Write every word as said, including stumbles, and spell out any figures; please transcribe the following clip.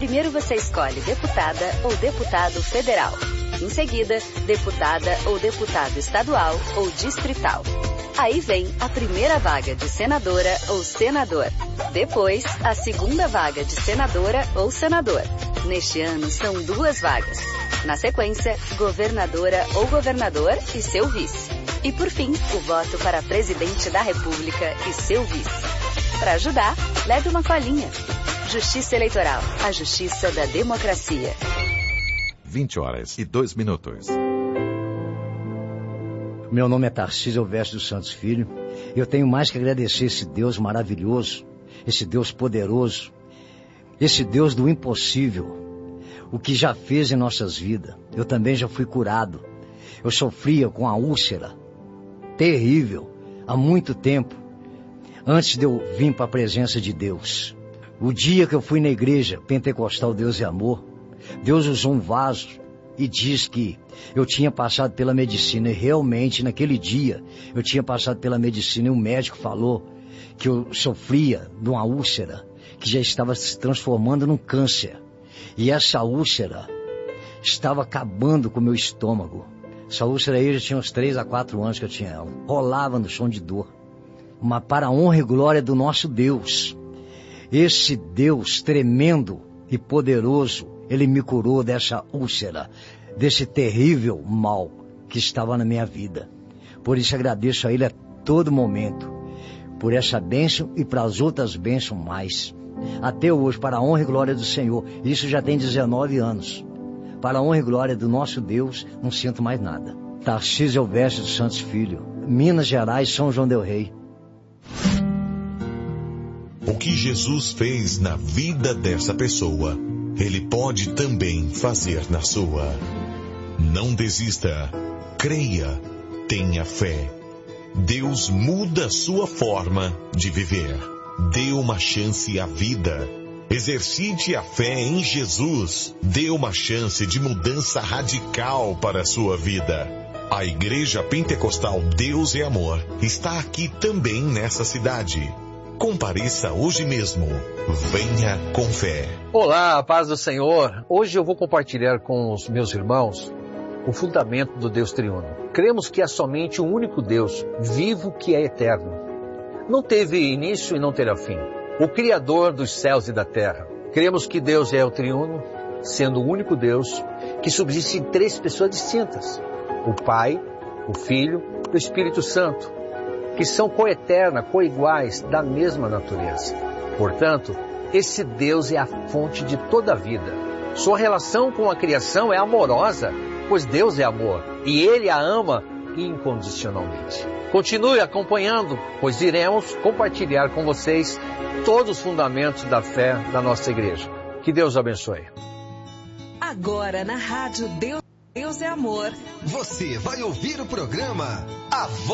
Primeiro você escolhe deputada ou deputado federal. Em seguida, deputada ou deputado estadual ou distrital. Aí vem a primeira vaga de senadora ou senador. Depois, a segunda vaga de senadora ou senador. Neste ano, são duas vagas. Na sequência, governadora ou governador e seu vice. E por fim, o voto para presidente da República e seu vice. Para ajudar, leve uma colinha. Justiça Eleitoral, a justiça da democracia. vinte horas e dois minutos. Meu nome é Tarcísio Elvésio dos Santos Filho. Eu tenho mais que agradecer esse Deus maravilhoso, esse Deus poderoso, esse Deus do impossível, o que já fez em nossas vidas. Eu também já fui curado. Eu sofria com a úlcera terrível há muito tempo, antes de eu vir para a presença de Deus. O dia que eu fui na igreja pentecostal Deus é Amor, Deus usou um vaso e diz que eu tinha passado pela medicina. E realmente, naquele dia, eu tinha passado pela medicina e o médico falou que eu sofria de uma úlcera que já estava se transformando num câncer. E essa úlcera estava acabando com o meu estômago. Essa úlcera aí já tinha uns três a quatro anos que eu tinha ela. Rolava no chão de dor. Mas para a honra e glória do nosso Deus, esse Deus tremendo e poderoso, Ele me curou dessa úlcera, desse terrível mal que estava na minha vida. Por isso agradeço a Ele a todo momento, por essa bênção e para as outras bênçãos mais. Até hoje, para a honra e glória do Senhor. Isso já tem dezenove anos. Para a honra e glória do nosso Deus, não sinto mais nada. Tarcísio Elvésio dos Santos Filho, Minas Gerais, São João del Rei. O que Jesus fez na vida dessa pessoa, Ele pode também fazer na sua. Não desista. Creia. Tenha fé. Deus muda a sua forma de viver. Dê uma chance à vida. Exercite a fé em Jesus. Dê uma chance de mudança radical para a sua vida. A Igreja Pentecostal Deus é Amor está aqui também nessa cidade. Compareça hoje mesmo. Venha com fé. Olá, a paz do Senhor. Hoje eu vou compartilhar com os meus irmãos o fundamento do Deus triuno. Cremos que há somente um único Deus, vivo, que é eterno. Não teve início e não terá fim. O Criador dos céus e da terra. Cremos que Deus é o triuno, sendo o único Deus que subsiste em três pessoas distintas. O Pai, o Filho e o Espírito Santo, que são coeternas, coiguais, da mesma natureza. Portanto, esse Deus é a fonte de toda a vida. Sua relação com a criação é amorosa, pois Deus é amor, e Ele a ama incondicionalmente. Continue acompanhando, pois iremos compartilhar com vocês todos os fundamentos da fé da nossa igreja. Que Deus abençoe. Agora na rádio Deus, Deus é Amor. Você vai ouvir o programa A Voz